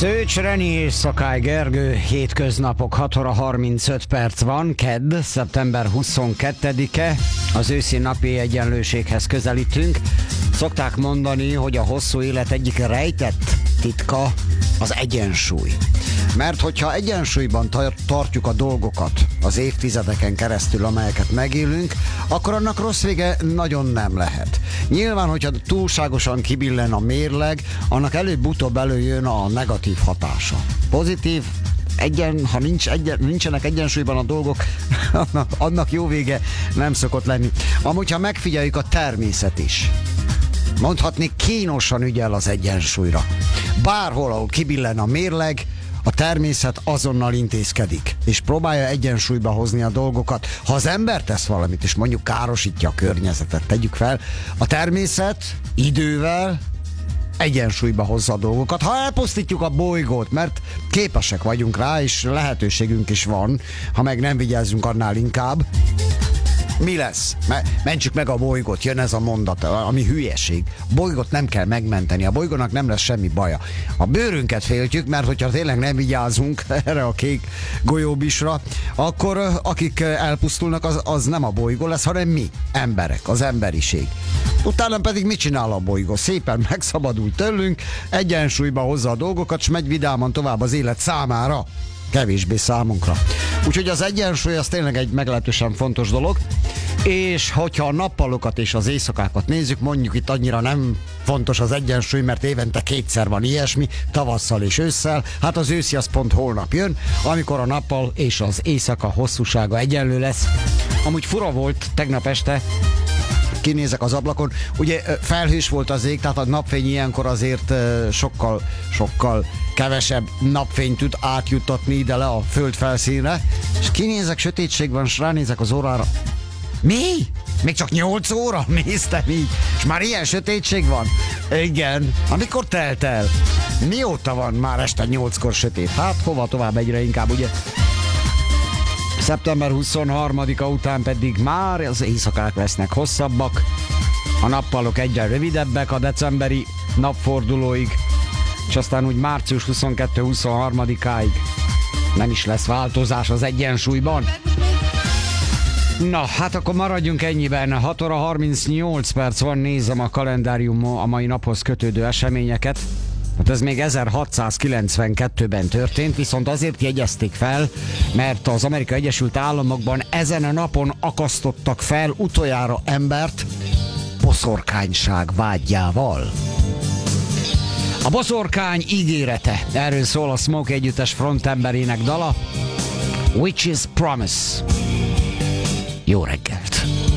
Szőcs Reni és Szakály Gergő, hétköznapok 6 óra 35 perc van, kedd, szeptember 22-e, az őszi napi egyenlőséghez közelítünk. Szokták mondani, hogy a hosszú élet egyik rejtett titka az egyensúly. Mert hogyha egyensúlyban tartjuk a dolgokat az évtizedeken keresztül, amelyeket megélünk, akkor annak rossz vége nagyon nem lehet. Nyilván, hogyha túlságosan kibillen a mérleg, annak előbb-utóbb előjön a negatív hatása. Pozitív, ha nincsenek egyensúlyban a dolgok, annak jó vége nem szokott lenni. Amúgy, ha megfigyeljük, a természet is, mondhatni, kínosan ügyel az egyensúlyra. Bárhol, ahol kibillen a mérleg, a természet azonnal intézkedik, és próbálja egyensúlyba hozni a dolgokat. Ha az ember tesz valamit, és mondjuk károsítja a környezetet, tegyük fel, a természet idővel egyensúlyba hozza a dolgokat. Ha elpusztítjuk a bolygót, mert képesek vagyunk rá, és lehetőségünk is van, ha meg nem vigyázzunk, annál inkább, mi lesz? Mentsük meg a bolygót, jön ez a mondat, ami hülyeség. A bolygót nem kell megmenteni, a bolygónak nem lesz semmi baja. A bőrünket féltjük, mert hogyha tényleg nem vigyázunk erre a kék golyóbisra, akkor akik elpusztulnak, az nem a bolygó lesz, hanem mi, emberek, az emberiség. Utána pedig mit csinál a bolygó? Szépen megszabadul tőlünk, egyensúlyba hozza a dolgokat, és megy vidáman tovább az élet számára. Kevésbé számunkra. Úgyhogy az egyensúly az tényleg egy meglehetősen fontos dolog, és hogyha a nappalokat és az éjszakákat nézzük, mondjuk itt annyira nem fontos az egyensúly, mert évente kétszer van ilyesmi, tavasszal és ősszel, hát az őszi az pont holnap jön, amikor a nappal és az éjszaka hosszúsága egyenlő lesz. Amúgy fura volt tegnap este, kinézek az ablakon, ugye felhős volt az ég, tehát a napfény ilyenkor azért sokkal kevesebb napfényt tud átjuttatni ide le a föld felszínre, és kinézek, sötétség van, és ránézek az órára. Mi? Még csak 8 óra? Néztem így, és már ilyen sötétség van? Igen. Amikor telt el? Mióta van már este 8-kor sötét? Hát hova tovább, egyre inkább, ugye? Szeptember 23-a után pedig már az éjszakák lesznek hosszabbak, a nappalok egyre rövidebbek a decemberi napfordulóig, és aztán úgy március 22-23-áig nem is lesz változás az egyensúlyban. Na, hát akkor maradjunk ennyiben. 6 óra 38 perc van, nézem a kalendárium a mai naphoz kötődő eseményeket. Hát ez még 1692-ben történt, viszont azért jegyezték fel, mert az Amerikai Egyesült Államokban ezen a napon akasztottak fel utoljára embert boszorkányság vádjával. A boszorkány ígérete, erről szól a Smoke együttes frontemberének dala, Witch's Promise. Jó reggelt!